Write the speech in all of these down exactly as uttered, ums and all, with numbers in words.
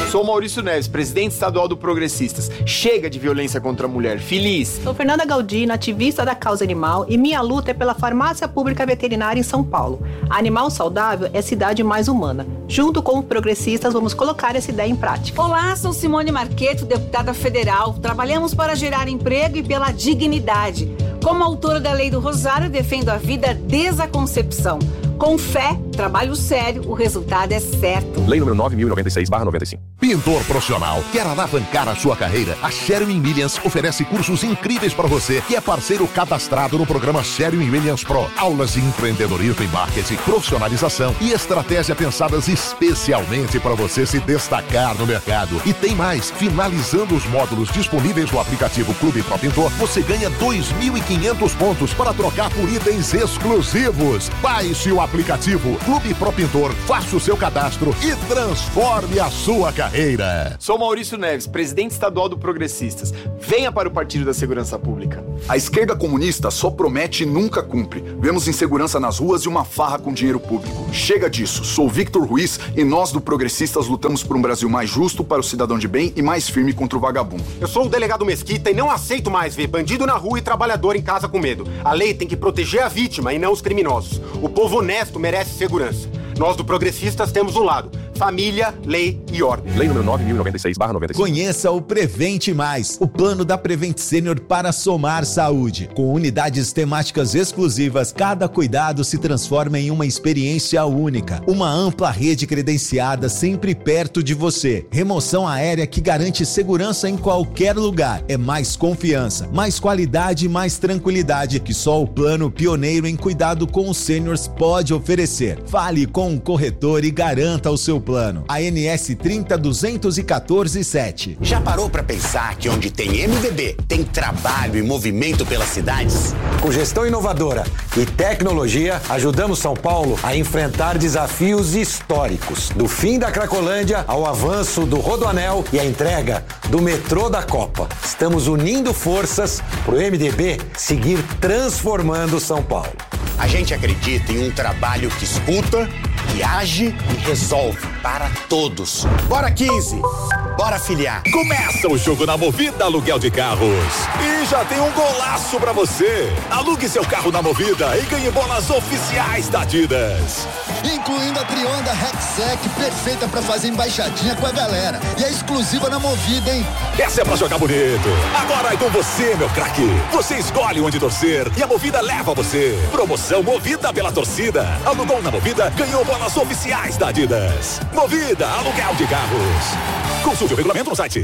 Sou Maurício Neves, presidente estadual do Progressistas. Chega de violência contra a mulher. Feliz. Sou Fernanda Galdino, ativista da causa animal, e minha luta é pela farmácia pública veterinária em São Paulo. A Animal Saudável é cidade mais humana. Junto com os progressistas, vamos colocar essa ideia em prática. Olá, sou Simone Marqueto, deputada federal. Trabalhamos para gerar emprego e pela dignidade. Como autora da Lei do Rosário, defendo a vida desde a concepção. Com fé, trabalho sério, o resultado é certo. Lei número nove mil e noventa e seis barra noventa e cinco. Pintor profissional, quer alavancar a sua carreira? A Sherwin-Williams oferece cursos incríveis para você, que é parceiro cadastrado no programa Sherwin-Williams Pro. Aulas de empreendedorismo e marketing, profissionalização e estratégia pensadas especialmente para você se destacar no mercado. E tem mais, finalizando os módulos disponíveis no aplicativo Clube Pro Pintor, você ganha dois mil e quinhentos pontos para trocar por itens exclusivos. Baixe o aplicativo Clube Pro Pintor, faça o seu cadastro e transforme a sua carreira. Sou Maurício Neves, presidente estadual do Progressistas. Venha para o Partido da Segurança Pública. A esquerda comunista só promete e nunca cumpre. Vemos insegurança nas ruas e uma farra com dinheiro público. Chega disso. Sou Victor Ruiz e nós do Progressistas lutamos por um Brasil mais justo para o cidadão de bem e mais firme contra o vagabundo. Eu sou o delegado Mesquita e não aceito mais ver bandido na rua e trabalhador em casa com medo. A lei tem que proteger a vítima e não os criminosos. O povo honesto merece segurança. Nós do Progressistas temos um lado: família, lei e ordem. Lei número nove mil e noventa e seis barra noventa e cinco. Conheça o Prevente Mais, o plano da Prevent Senior para somar saúde. Com unidades temáticas exclusivas, cada cuidado se transforma em uma experiência única. Uma ampla rede credenciada sempre perto de você. Remoção aérea que garante segurança em qualquer lugar. É mais confiança, mais qualidade e mais tranquilidade que só o plano pioneiro em cuidado com os seniors pode oferecer. Fale com um corretor e garanta o seu plano. A N S trinta duzentos e quatorze sete. Já parou para pensar que onde tem M D B, tem trabalho e movimento pelas cidades? Com gestão inovadora e tecnologia, ajudamos São Paulo a enfrentar desafios históricos. Do fim da Cracolândia ao avanço do Rodoanel e a entrega do metrô da Copa. Estamos unindo forças para o M D B seguir transformando São Paulo. A gente acredita em um trabalho que escuta, que age e resolve para todos. Bora quinze! Bora filiar! Começa o jogo na Movida Aluguel de Carros. E já tem um golaço pra você. Alugue seu carro na Movida e ganhe bolas oficiais da Adidas. Incluindo a Trionda Rexec, perfeita pra fazer embaixadinha com a galera. E é exclusiva na Movida, hein? Essa é pra jogar bonito. Agora é com você, meu craque. Você escolhe onde torcer e a Movida leva você. Promoção Movida pela torcida. Alugou na Movida, ganhou bolas oficiais da Adidas. Movida Aluguel de Carros. Consulte o regulamento no site.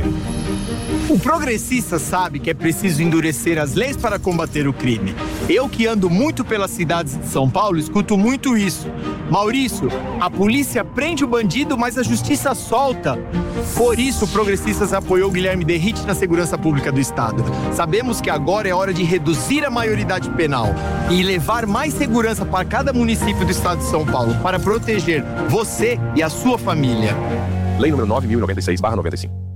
O progressista sabe que é preciso endurecer as leis para combater o crime. Eu que ando muito pelas cidades de São Paulo, escuto muito isso. Maurício, a polícia prende o bandido, mas a justiça solta. Por isso, o Progressistas apoiou o Guilherme Derrite na segurança pública do Estado. Sabemos que agora é hora de reduzir a maioridade penal e levar mais segurança para cada município do Estado de São Paulo, para proteger você e a sua família. Lei número nove mil e noventa e seis barra noventa e cinco.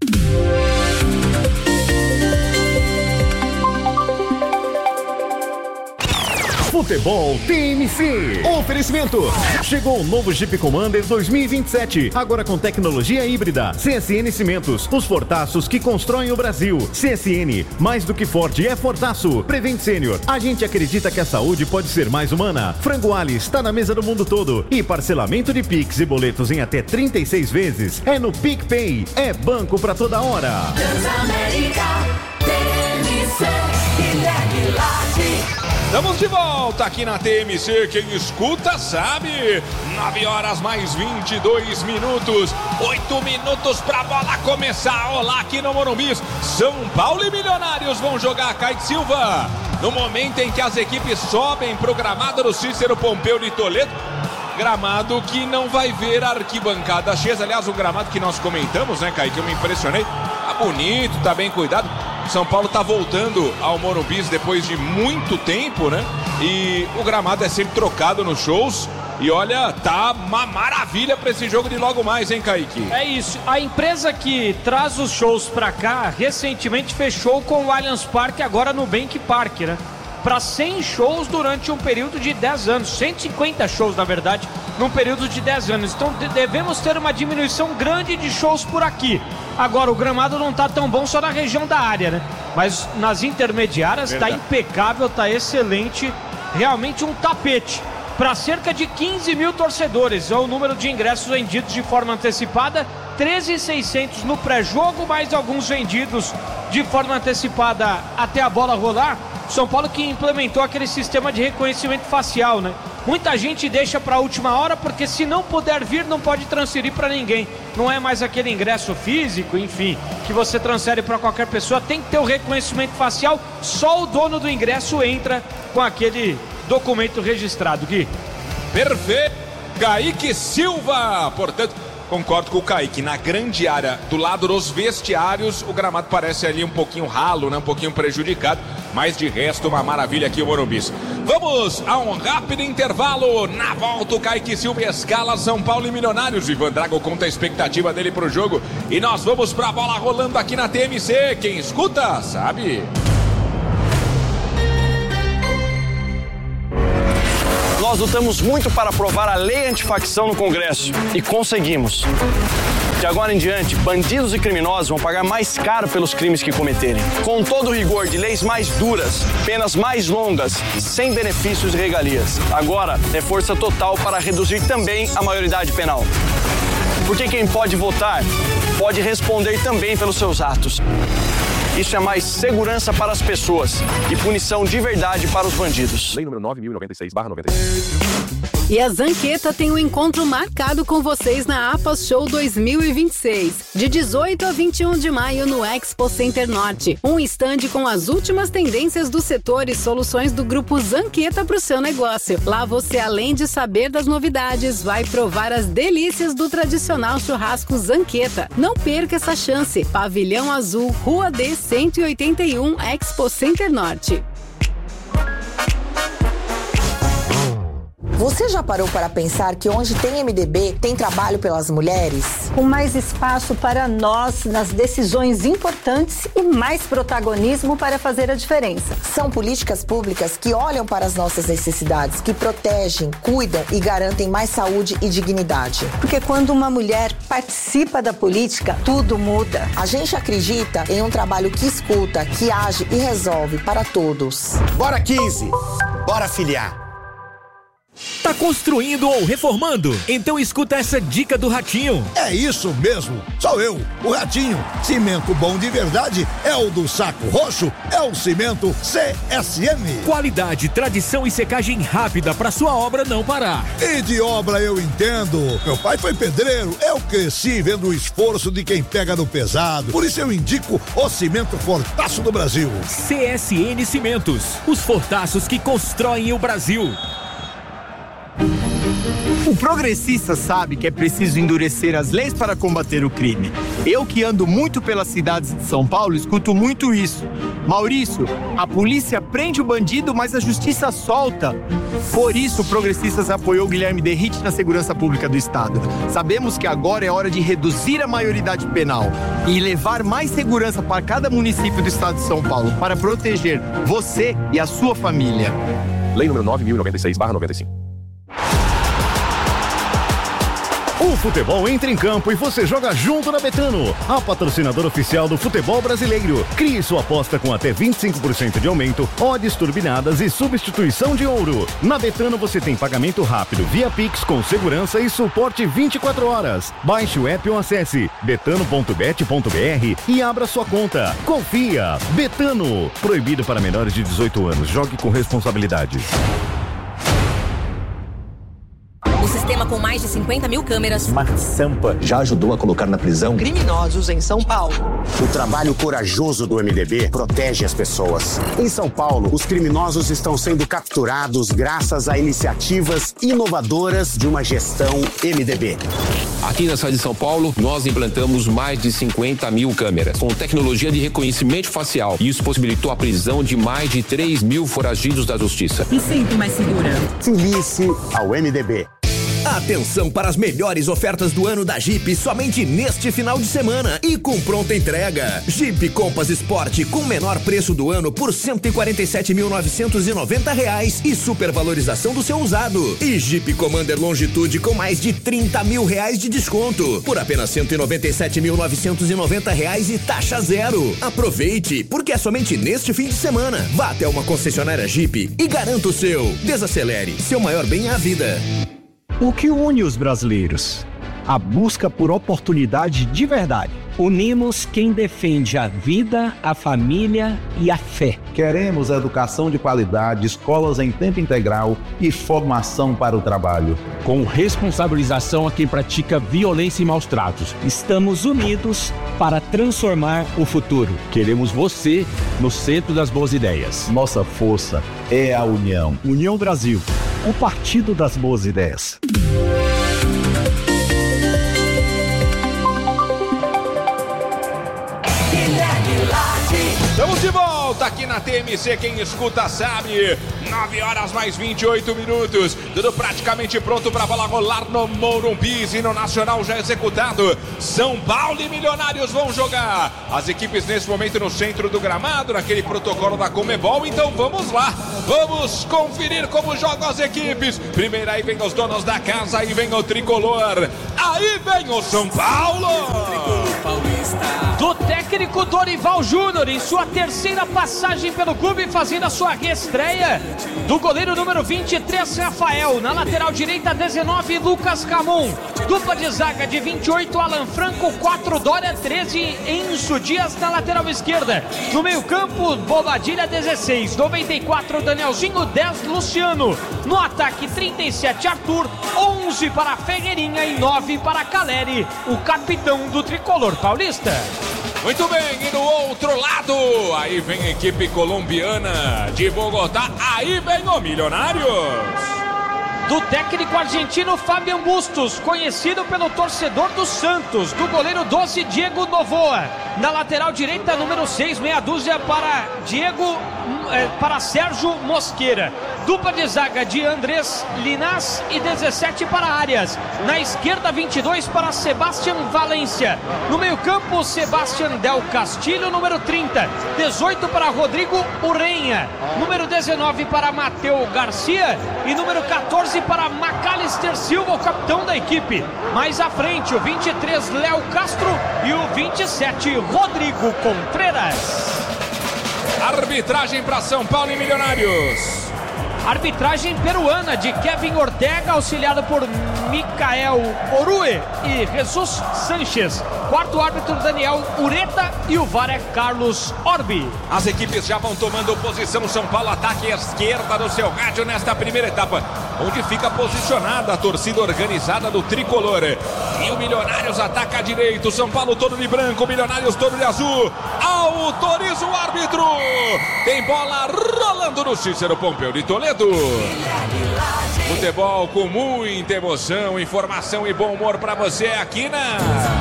Futebol T M C. Oferecimento. Chegou o novo Jeep Commander dois mil e vinte e sete. Agora com tecnologia híbrida. C S N Cimentos. Os fortaços que constroem o Brasil. C S N. Mais do que forte é fortaço. Prevent Senior. A gente acredita que a saúde pode ser mais humana. Frango Ali está na mesa do mundo todo. E parcelamento de Pix e boletos em até trinta e seis vezes. É no PicPay. É banco pra toda hora. Transamérica. T M C. Guilherme Lage. Estamos de volta aqui na T M C, quem escuta sabe. nove horas mais vinte e dois minutos, oito minutos pra bola começar. Olá aqui no Morumbi, São Paulo e Milionários vão jogar. Caio Silva, no momento em que as equipes sobem pro gramado do Cícero Pompeu de Toledo. Gramado que não vai ver a arquibancada cheia. Aliás, um gramado que nós comentamos, né, Caio, que eu me impressionei. Tá bonito, tá bem cuidado. São Paulo tá voltando ao Morumbi depois de muito tempo, né? E o gramado é sempre trocado nos shows. E olha, tá uma maravilha pra esse jogo de logo mais, hein, Kaique? É isso. A empresa que traz os shows pra cá, recentemente fechou com o Allianz Parque, agora no Bank Park, né? para cem shows durante um período de dez anos, cento e cinquenta shows na verdade, num período de dez anos. Então devemos ter uma diminuição grande de shows por aqui. Agora o gramado não tá tão bom só na região da área, né? Mas nas intermediárias tá impecável, tá excelente, realmente um tapete. Para cerca de quinze mil torcedores, é o número de ingressos vendidos de forma antecipada, treze mil e seiscentos no pré-jogo, mais alguns vendidos de forma antecipada até a bola rolar. São Paulo que implementou aquele sistema de reconhecimento facial, né? Muita gente deixa para a última hora porque se não puder vir não pode transferir para ninguém. Não é mais aquele ingresso físico, enfim, que você transfere para qualquer pessoa. Tem que ter o reconhecimento facial, só o dono do ingresso entra com aquele documento registrado, Gui. Perfeito, Kaique Silva. Portanto, concordo com o Kaique, na grande área do lado dos vestiários o gramado parece ali um pouquinho ralo, né? Um pouquinho prejudicado, mas de resto uma maravilha aqui o Morumbi. Vamos a um rápido intervalo. Na volta o Kaique Silva escala São Paulo e Milionários. Ivan Drago conta a expectativa dele pro jogo e nós vamos pra bola rolando aqui na T M C. Quem escuta sabe. Nós lutamos muito para aprovar a lei antifacção no Congresso e conseguimos. De agora em diante, bandidos e criminosos vão pagar mais caro pelos crimes que cometerem. Com todo o rigor de leis mais duras, penas mais longas, sem benefícios e regalias. Agora é força total para reduzir também a maioridade penal. Porque quem pode votar, pode responder também pelos seus atos. Isso é mais segurança para as pessoas e punição de verdade para os bandidos. Lei número nove mil e noventa e seis barra noventa e seis. E a Zanqueta tem um encontro marcado com vocês na APAS Show dois mil e vinte e seis, de dezoito a vinte e um de maio no Expo Center Norte. Um estande com as últimas tendências do setor e soluções do grupo Zanqueta para o seu negócio. Lá você, além de saber das novidades, vai provar as delícias do tradicional churrasco Zanqueta. Não perca essa chance. Pavilhão Azul, Rua D cento e oitenta e um, Expo Center Norte. Você já parou para pensar que onde tem M D B, tem trabalho pelas mulheres? Com mais espaço para nós nas decisões importantes e mais protagonismo para fazer a diferença. São políticas públicas que olham para as nossas necessidades, que protegem, cuidam e garantem mais saúde e dignidade. Porque quando uma mulher participa da política, tudo muda. A gente acredita em um trabalho que escuta, que age e resolve para todos. Bora quinze! Bora filiar! Tá construindo ou reformando? Então escuta essa dica do Ratinho. É isso mesmo, sou eu, o Ratinho. Cimento bom de verdade é o do Saco Roxo, é o Cimento C S M. Qualidade, tradição e secagem rápida pra sua obra não parar. E de obra eu entendo. Meu pai foi pedreiro, eu cresci vendo o esforço de quem pega no pesado. Por isso eu indico o Cimento Fortaço do Brasil. C S N Cimentos, os fortaços que constroem o Brasil. O progressista sabe que é preciso endurecer as leis para combater o crime. Eu que ando muito pelas cidades de São Paulo, escuto muito isso. Maurício, a polícia prende o bandido, mas a justiça solta. Por isso, o Progressistas apoiou Guilherme Derrite na segurança pública do Estado. Sabemos que agora é hora de reduzir a maioridade penal e levar mais segurança para cada município do Estado de São Paulo, para proteger você e a sua família. Lei número nove mil e noventa e seis barra noventa e cinco. O futebol entra em campo e você joga junto na Betano, a patrocinadora oficial do futebol brasileiro. Crie sua aposta com até vinte e cinco por cento de aumento, odds turbinadas e substituição de ouro. Na Betano você tem pagamento rápido via Pix com segurança e suporte vinte e quatro horas. Baixe o app ou acesse betano ponto bet ponto br e abra sua conta. Confia! Betano. Proibido para menores de dezoito anos. Jogue com responsabilidade. O sistema com mais de cinquenta mil câmeras. Uma Sampa já ajudou a colocar na prisão criminosos em São Paulo. O trabalho corajoso do M D B protege as pessoas. Em São Paulo, os criminosos estão sendo capturados graças a iniciativas inovadoras de uma gestão M D B. Aqui na cidade de São Paulo, nós implantamos mais de cinquenta mil câmeras, com tecnologia de reconhecimento facial. Isso possibilitou a prisão de mais de três mil foragidos da justiça. Me sinto mais segura. Filie-se ao M D B. Atenção para as melhores ofertas do ano da Jeep somente neste final de semana e com pronta entrega. Jeep Compass Sport com menor preço do ano por cento e quarenta e sete mil novecentos e noventa reais e supervalorização do seu usado. E Jeep Commander Longitude com mais de trinta mil reais de desconto por apenas cento e noventa e sete mil novecentos e noventa reais e taxa zero. Aproveite, porque é somente neste fim de semana. Vá até uma concessionária Jeep e garanta o seu. Desacelere, seu maior bem é a vida. O que une os brasileiros? A busca por oportunidade de verdade. Unimos quem defende a vida, a família e a fé. Queremos educação de qualidade, escolas em tempo integral e formação para o trabalho. Com responsabilização a quem pratica violência e maus tratos. Estamos unidos para transformar o futuro. Queremos você no centro das boas ideias. Nossa força é a união. União Brasil, o partido das boas ideias. Estamos de volta aqui na T M C, quem escuta sabe. nove horas mais vinte e oito minutos. Tudo praticamente pronto para a bola rolar no Morumbi e no Nacional já executado. São Paulo e Milionários vão jogar. As equipes nesse momento no centro do gramado, naquele protocolo da Conmebol. Então vamos lá, vamos conferir como jogam as equipes. Primeiro aí vem os donos da casa, aí vem o Tricolor. Aí vem o São Paulo. Do técnico Dorival Júnior, em sua terceira passagem pelo clube, fazendo a sua reestreia. Do goleiro número vinte e três, Rafael. Na lateral direita, dezenove, Lucas Ramon. Dupla de zaga de vinte e oito, Alan Franco. quatro, Dória. treze, Enzo Dias na lateral esquerda. No meio campo, Bobadilha. dezesseis, noventa e quatro, Danielzinho. dez, Luciano. No ataque, trinta e sete, Arthur. onze para Ferreirinha e nove para Caleri, o capitão do Tricolor paulista. Muito bem, e do outro lado, aí vem a equipe colombiana de Bogotá, aí vem o Milionários. Do técnico argentino Fabian Bustos, conhecido pelo torcedor do Santos. Do goleiro doze, Diego Novoa. Na lateral direita, número seis, meia dúzia para Diego, eh, para Sérgio Mosqueira. Dupla de zaga de Andrés Linas e dezessete para Arias. Na esquerda, vinte e dois para Sebastián Valência. No meio campo, Sebastián Del Castillo, número trinta. dezoito para Rodrigo Urrenha. Número dezenove para Mateu Garcia. E número quatorze para Macalister Silva, o capitão da equipe. Mais à frente, o vinte e três, Léo Castro. E o vinte e sete, Rodrigo Contreras. Arbitragem para São Paulo e Milionários. Arbitragem peruana de Kevin Ortega, auxiliado por Micael Orue e Jesus Sanchez. Quarto árbitro, Daniel Ureta, e o V A R é Carlos Orbi. As equipes já vão tomando posição. São Paulo ataque à esquerda do seu rádio nesta primeira etapa, onde fica posicionada a torcida organizada do Tricolor. E o Milionários ataca à direita. São Paulo todo de branco, Milionários todo de azul. Autoriza o árbitro. Tem bola rolando no Cícero Pompeu de Toledo. Futebol com muita emoção, informação e bom humor pra você aqui na...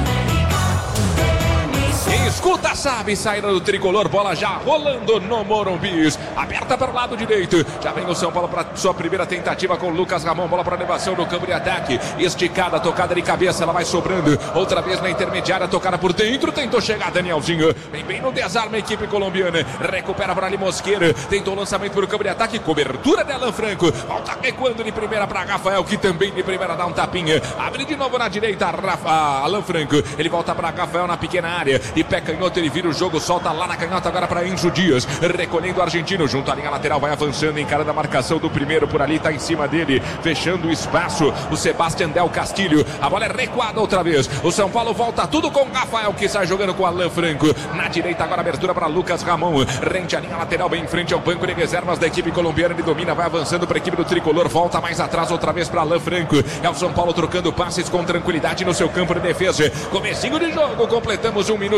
Quem escuta sabe, saída do Tricolor, bola já rolando no Morumbi. Aberta para o lado direito, já vem o São Paulo para sua primeira tentativa com o Lucas Ramon, bola para elevação no campo de ataque, esticada, tocada de cabeça, ela vai sobrando, outra vez na intermediária, tocada por dentro, tentou chegar Danielzinho, vem bem no desarme a equipe colombiana, recupera para ali Mosqueira, tentou o lançamento para o campo de ataque, cobertura de Alan Franco, volta recuando de primeira para Rafael, que também de primeira dá um tapinha, abre de novo na direita, Rafa, Alan Franco, ele volta para Rafael na pequena área, e pé canhoto, ele vira o jogo, solta lá na canhota agora para Enzo Dias, recolhendo o argentino, junto à linha lateral, vai avançando, encarando a marcação do primeiro, por ali, tá em cima dele, fechando o espaço, o Sebastián Del Castillo, a bola é recuada outra vez, o São Paulo volta tudo com o Rafael, que sai jogando com o Alan Franco, na direita agora abertura para Lucas Ramon, rente à linha lateral, bem em frente ao banco de reservas da equipe colombiana, ele domina, vai avançando para a equipe do Tricolor, volta mais atrás outra vez para Alan Franco, é o São Paulo trocando passes com tranquilidade no seu campo de defesa, comecinho de jogo, completamos um minuto e quinze,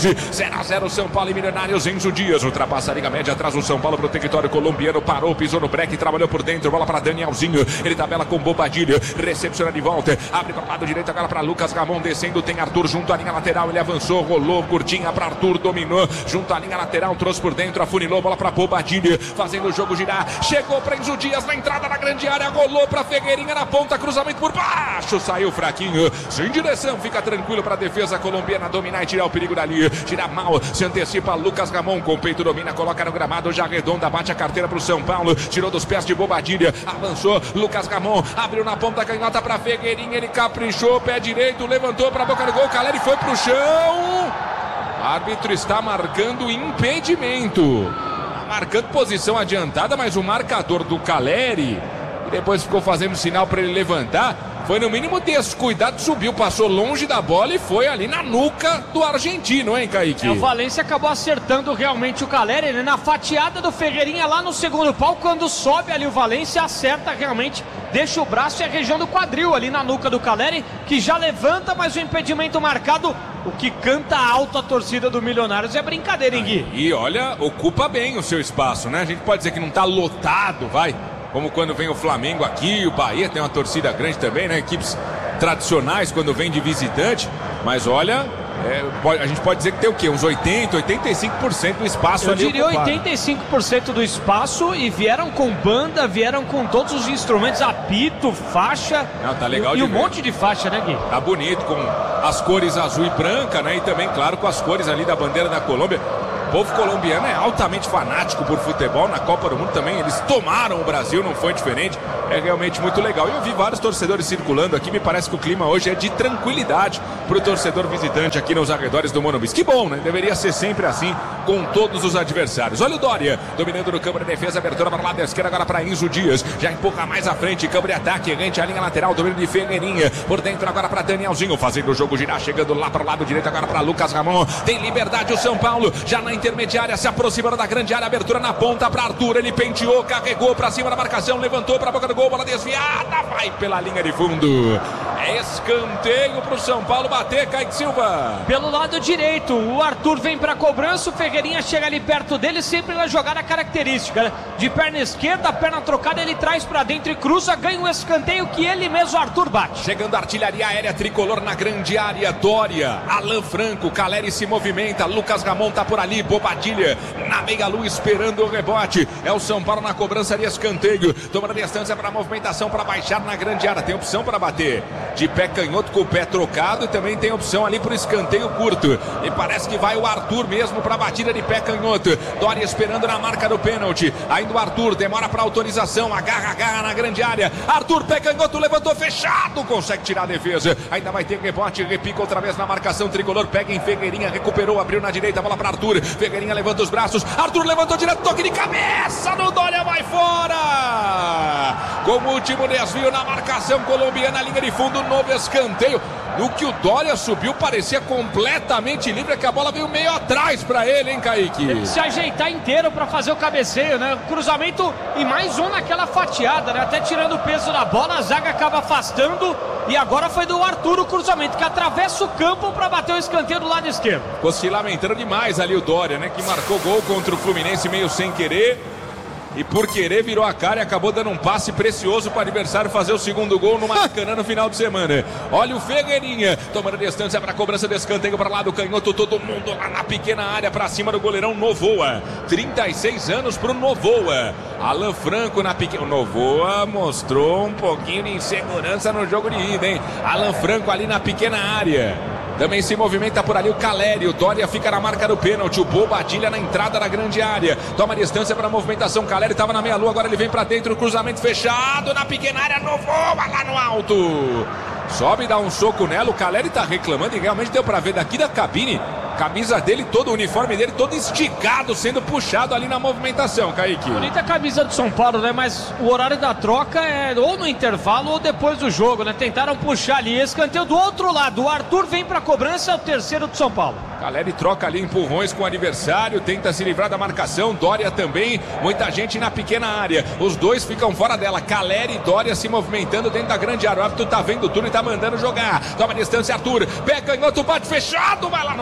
quinze. zero a zero São Paulo e Milionários. Enzo Dias ultrapassa a liga média, atrás o São Paulo pro território colombiano. Parou, pisou no break, trabalhou por dentro. Bola para Danielzinho. Ele tabela com Bobadilha. Recepciona de volta. Abre para o lado direito agora para Lucas Ramon. Descendo, tem Arthur junto à linha lateral. Ele avançou, rolou, curtinha para Arthur. Dominou junto à linha lateral. Trouxe por dentro, afunilou. Bola para Bobadilha. Fazendo o jogo girar. Chegou para Enzo Dias na entrada da grande área. Rolou para Figueirinha na ponta. Cruzamento por baixo. Saiu fraquinho. Sem direção. Fica tranquilo para a defesa colombiana dominar e tirar o perigo dali. Tira mal. Se antecipa Lucas Ramon. Com o peito domina. Coloca no gramado. Já arredonda. Bate a carteira para o São Paulo. Tirou dos pés de Bobadilha. Avançou. Lucas Ramon. Abriu na ponta canhota para Figueirinha. Ele caprichou. Pé direito. Levantou para a boca do gol. Caleri foi para o chão. O árbitro está marcando impedimento. Marcando posição adiantada, mas o marcador do Caleri, depois ficou fazendo sinal para ele levantar, foi no mínimo descuidado, subiu, passou longe da bola e foi ali na nuca do argentino, hein, Kaique? É, o Valência acabou acertando realmente o Caleri, né? Na fatiada do Ferreirinha lá no segundo pau, quando sobe ali o Valência, acerta realmente, deixa o braço e a região do quadril ali na nuca do Caleri, que já levanta, mas o impedimento marcado. O que canta alto a torcida do Milionários é brincadeira, hein, Gui? E olha, ocupa bem o seu espaço, né? A gente pode dizer que não tá lotado, vai. Como quando vem o Flamengo aqui, o Bahia tem uma torcida grande também, né? Equipes tradicionais quando vem de visitante. Mas olha, é, pode, a gente pode dizer que tem o quê? Uns oitenta, oitenta e cinco por cento do espaço Eu ali diria ocupado. oitenta e cinco por cento do espaço e vieram com banda, vieram com todos os instrumentos, apito, faixa. Não, tá legal e, de e um ver. monte de faixa, né, Gui? Tá bonito, com as cores azul e branca, né? E também, claro, com as cores ali da bandeira da Colômbia. O povo colombiano é altamente fanático por futebol. Na Copa do Mundo também eles tomaram o Brasil, não foi diferente. É realmente muito legal. E eu vi vários torcedores circulando aqui. Me parece que o clima hoje é de tranquilidade para o torcedor visitante aqui nos arredores do Morumbi. Que bom, né? Deveria ser sempre assim com todos os adversários. Olha o Dória, dominando no campo de defesa. Abertura para o lado da esquerda, agora para Enzo Dias. Já empurra mais à frente, campo de ataque. Rente a linha lateral, domínio de Figueirinha. Por dentro agora para Danielzinho, fazendo o jogo girar. Chegando lá para o lado direito, agora para Lucas Ramon. Tem liberdade o São Paulo, já na intermediária, se aproximando da grande área, abertura na ponta para Arthur, ele penteou, carregou para cima da marcação, levantou para a boca do gol, bola desviada, vai pela linha de fundo. É escanteio para o São Paulo bater, Kaique Silva. Pelo lado direito, o Arthur vem para a cobrança, o Ferreirinha chega ali perto dele, sempre na jogada característica, né? De perna esquerda, perna trocada, ele traz para dentro e cruza, ganha um escanteio que ele mesmo, Arthur, bate. Chegando a artilharia aérea tricolor na grande área, Dória, Alan Franco, Caleri se movimenta, Lucas Ramon tá por ali, Bobadilha na meia-lua esperando o rebote. É o São Paulo na cobrança de escanteio, tomando distância para a movimentação para baixar na grande área. Tem opção para bater de pé canhoto com o pé trocado e também tem opção ali para o escanteio curto. E parece que vai o Arthur mesmo para a batida de pé canhoto. Dória esperando na marca do pênalti. Ainda o Arthur demora para autorização. Agarra, agarra na grande área. Arthur, pé canhoto, levantou fechado. Consegue tirar a defesa. Ainda vai ter rebote. Repica outra vez na marcação tricolor. Pega em Figueirinha, recuperou, abriu na direita. Bola para Arthur. Figueirinha levanta os braços. Arthur levantou direto, toque de cabeça no Dória, vai fora. Com o último desvio na marcação colombiana, linha de fundo, novo escanteio. No que o Dória subiu, parecia completamente livre, que a bola veio meio atrás para ele, hein, Kaique? Teve que se ajeitar inteiro para fazer o cabeceio, né? Cruzamento e mais um naquela fatiada, né? Até tirando o peso da bola, a zaga acaba afastando e agora foi do Arthur o cruzamento, que atravessa o campo para bater o escanteio do lado esquerdo. Ficou se lamentando demais ali o Dória, né? Que marcou gol contra o Fluminense meio sem querer. E por querer virou a cara e acabou dando um passe precioso para o adversário fazer o segundo gol no Maracanã no final de semana. Olha o Figueirinha, tomando distância para a cobrança de escanteio para lá do canhoto, todo mundo lá na pequena área para cima do goleirão Novoa. trinta e seis anos para o Novoa. Alan Franco na pequena... O Novoa mostrou um pouquinho de insegurança no jogo de ida, hein? Alan Franco ali na pequena área. Também se movimenta por ali o Caleri. O Dória fica na marca do pênalti. O Bobadilha na entrada da grande área. Toma distância para a movimentação. Caleri estava na meia-lua. Agora ele vem para dentro. Cruzamento fechado na pequena área. Novoa lá no alto. Sobe e dá um soco nela. O Caleri está reclamando e realmente deu para ver daqui da cabine. Camisa dele, todo o uniforme dele, todo esticado, sendo puxado ali na movimentação, Kaique. Bonita camisa do São Paulo, né? Mas o horário da troca é ou no intervalo ou depois do jogo, né? Tentaram puxar ali, escanteio do outro lado. O Arthur vem pra cobrança, é o terceiro do São Paulo. Caleri troca ali empurrões com o adversário, tenta se livrar da marcação. Dória também, muita gente na pequena área. Os dois ficam fora dela. Caleri e Dória se movimentando dentro da grande área. O árbitro tá vendo tudo e tá mandando jogar. Toma distância, Arthur. Pé canhoto, bate fechado, vai lá no alto, toca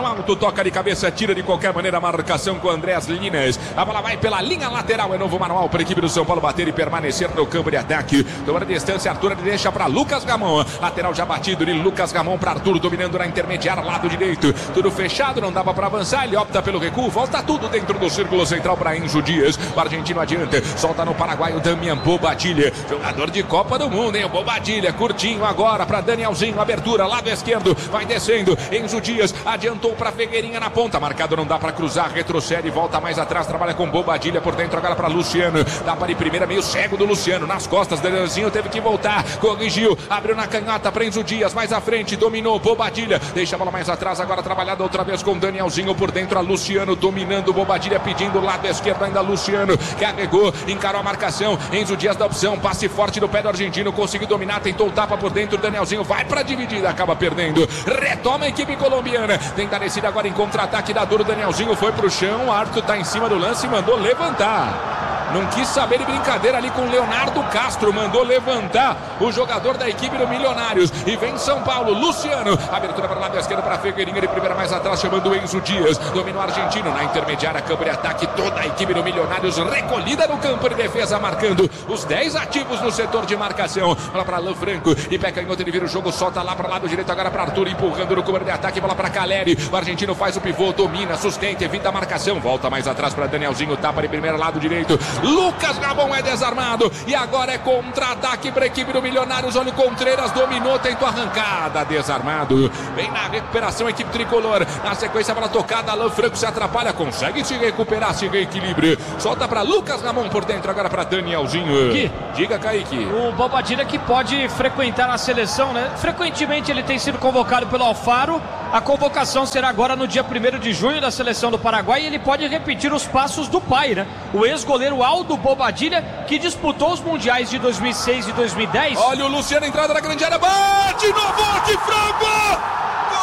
toca de cabeça, tira de qualquer maneira a marcação com o Andrés Linas. A bola vai pela linha lateral, é novo manual para a equipe do São Paulo bater e permanecer no campo de ataque. Tomando distância, Arthur ele deixa para Lucas Gamon. Lateral já batido de Lucas Gamon para Arthur, dominando na intermediária, lado direito. Tudo fechado, não dava para avançar, ele opta pelo recuo, volta tudo dentro do círculo central para Enzo Dias. O argentino adianta, solta no Paraguai o Damian Bobadilha, jogador de Copa do Mundo, hein? O Bobadilha, curtinho agora para Danielzinho, abertura, lado esquerdo, vai descendo. Enzo Dias adiantou para Figueirinha na ponta, marcado, não dá para cruzar, retrocede, volta mais atrás, trabalha com Bobadilha por dentro agora para Luciano. Dá para ir primeira, meio cego do Luciano, nas costas, Danielzinho teve que voltar, corrigiu, abriu na canhota para Enzo Dias, mais à frente, dominou Bobadilha, deixa a bola mais atrás, agora trabalhada outra vez com Danielzinho por dentro, a Luciano dominando, Bobadilha pedindo o lado esquerdo ainda, Luciano carregou, encarou a marcação, Enzo Dias da opção, passe forte do pé do argentino, conseguiu dominar, tentou o tapa por dentro, Danielzinho vai para dividida, acaba perdendo, retoma a equipe colombiana, tenta descer agora em contra-ataque da duro, Danielzinho foi pro chão, o Arthur tá em cima do lance e mandou levantar. Não quis saber de brincadeira ali com Leonardo Castro, mandou levantar o jogador da equipe do Milionários. E vem São Paulo, Luciano, abertura para o lado esquerdo para Figueirinha, de primeira mais atrás, chamando o Enzo Dias, domina o argentino na intermediária, campo de ataque, toda a equipe do Milionários recolhida no campo de defesa, marcando os dez ativos no setor de marcação. Bola para Alain Franco, e pé canhoto, ele vira o jogo, solta lá para o lado direito, agora para Arthur, empurrando no campo de ataque, bola para Caleri, o argentino faz o pivô, domina, sustenta, evita a marcação, volta mais atrás para Danielzinho, tapa de primeira, lado direito, Lucas Gamon é desarmado e agora é contra-ataque para a equipe do Milionários. Olha o Contreiras, dominou, tentou arrancada, desarmado. Vem na recuperação a equipe tricolor. Na sequência, a bola tocada, Alain Franco se atrapalha, consegue se recuperar, se reequilibra. Solta para Lucas Gamon por dentro, agora para Danielzinho. Que? Diga, Kaique. O Bobadilha que pode frequentar a seleção, né? Frequentemente ele tem sido convocado pelo Alfaro. A convocação será agora no dia primeiro de junho da seleção do Paraguai e ele pode repetir os passos do pai, né? O ex-goleiro Aldo Bobadilha, que disputou os mundiais de dois mil e seis e dois mil e dez. Olha o Luciano, entrada na grande área, bate no bote, frango!